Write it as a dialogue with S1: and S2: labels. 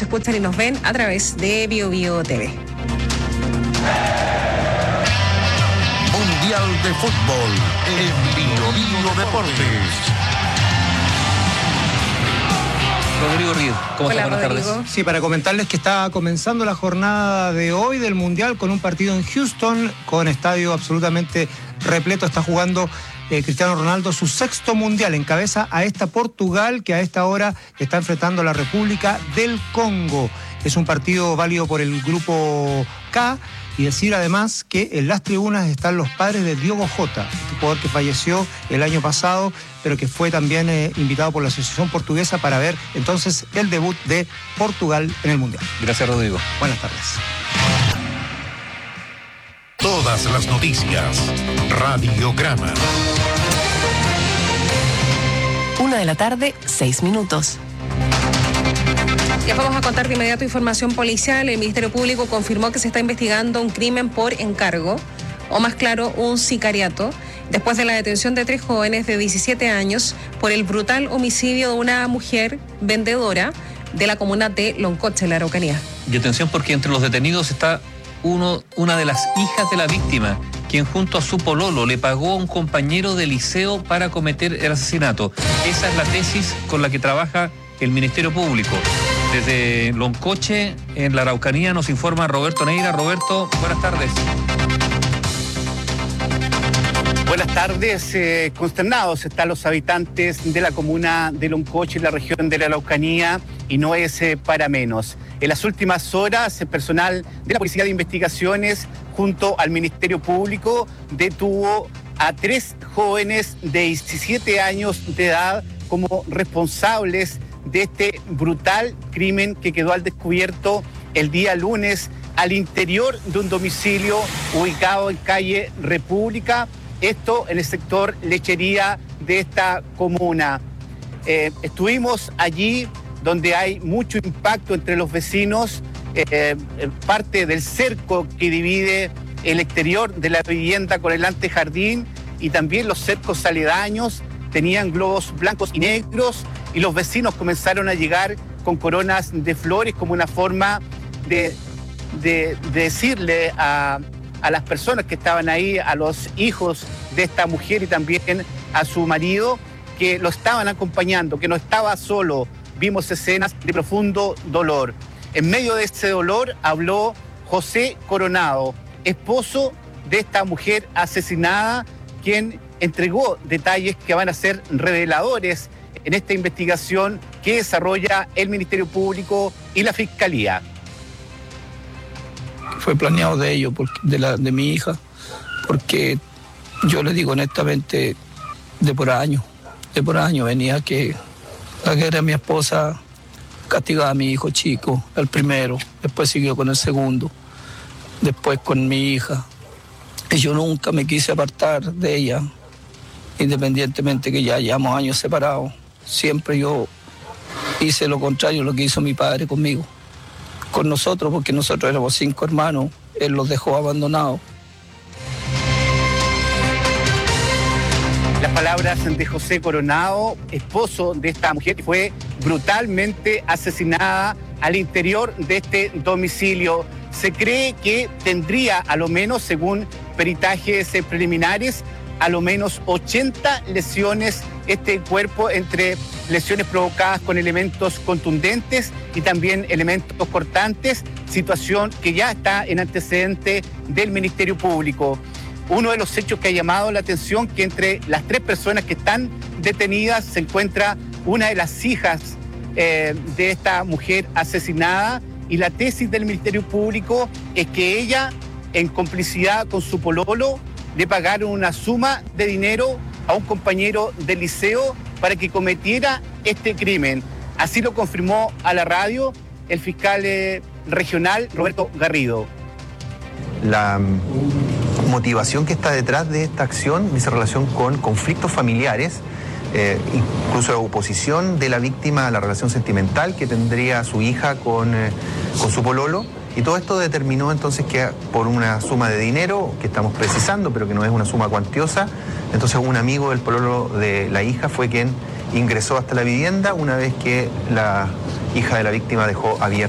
S1: nos escuchan y nos ven a través de BioBio TV.
S2: Mundial de Fútbol en BioBio Deportes.
S3: Rodrigo Ríos, ¿cómo estás? Buenas tardes.
S4: Sí, para comentarles que está comenzando la jornada de hoy del Mundial con un partido en Houston, con estadio absolutamente repleto. Está jugando Cristiano Ronaldo su sexto Mundial. Encabeza a esta Portugal, que a esta hora está enfrentando a la República del Congo. Es un partido válido por el grupo K. Y decir además que en las tribunas están los padres de Diogo Jota, este jugador que falleció el año pasado, pero que fue también invitado por la Asociación Portuguesa para ver entonces el debut de Portugal en el Mundial.
S3: Gracias, Rodrigo.
S4: Buenas tardes.
S2: Todas las noticias. Radiograma.
S5: 1:06 p.m.
S1: Les vamos a contar de inmediato información policial. El Ministerio Público confirmó que se está investigando un crimen por encargo, o más claro, un sicariato, después de la detención de 3 jóvenes de 17 años por el brutal homicidio de una mujer vendedora de la comuna de Loncoche, en la Araucanía.
S3: Y atención, porque entre los detenidos está una de las hijas de la víctima, quien junto a su pololo le pagó a un compañero de liceo para cometer el asesinato. Esa es la tesis con la que trabaja el Ministerio Público. Desde Loncoche, en la Araucanía, nos informa Roberto Neira. Roberto, buenas tardes.
S6: Buenas tardes. Consternados están los habitantes de la comuna de Loncoche, en la región de la Araucanía, y no es para menos. En las últimas horas, el personal de la Policía de Investigaciones, junto al Ministerio Público, detuvo a 3 jóvenes de 17 años de edad como responsables de este brutal crimen que quedó al descubierto el día lunes al interior de un domicilio ubicado en calle República, esto en el sector Lechería de esta comuna. Estuvimos allí donde hay mucho impacto entre los vecinos, parte del cerco que divide el exterior de la vivienda con el antejardín, y también los cercos aledaños tenían globos blancos y negros, y los vecinos comenzaron a llegar con coronas de flores como una forma de decirle a las personas que estaban ahí, a los hijos de esta mujer y también a su marido, que lo estaban acompañando, que no estaba solo. Vimos escenas de profundo dolor. En medio de ese dolor habló José Coronado, esposo de esta mujer asesinada, quien entregó detalles que van a ser reveladores en esta investigación que desarrolla el Ministerio Público y la Fiscalía.
S7: Fue planeado de ellos, de mi hija, porque yo le digo honestamente, de por año venía que la que era mi esposa castigaba a mi hijo chico, el primero, después siguió con el segundo, después con mi hija, y yo nunca me quise apartar de ella, independientemente que ya llevamos años separados. Siempre yo hice lo contrario, lo que hizo mi padre conmigo, con nosotros, porque nosotros éramos 5 hermanos, él los dejó abandonados.
S6: Las palabras de José Coronado, esposo de esta mujer que fue brutalmente asesinada al interior de este domicilio. Se cree que tendría, a lo menos, según peritajes preliminares, a lo menos 80 lesiones este cuerpo, entre lesiones provocadas con elementos contundentes y también elementos cortantes, situación que ya está en antecedente del Ministerio Público. Uno de los hechos que ha llamado la atención, que entre las 3 personas que están detenidas se encuentra una de las hijas de esta mujer asesinada, y la tesis del Ministerio Público es que ella, en complicidad con su pololo, le pagaron una suma de dinero a un compañero del liceo para que cometiera este crimen. Así lo confirmó a la radio el fiscal regional Roberto Garrido.
S8: La motivación que está detrás de esta acción dice relación con conflictos familiares, incluso la oposición de la víctima a la relación sentimental que tendría su hija con su pololo. Y todo esto determinó entonces que por una suma de dinero, que estamos precisando, pero que no es una suma cuantiosa, entonces un amigo del pololo de la hija fue quien ingresó hasta la vivienda una vez que la hija de la víctima dejó abierta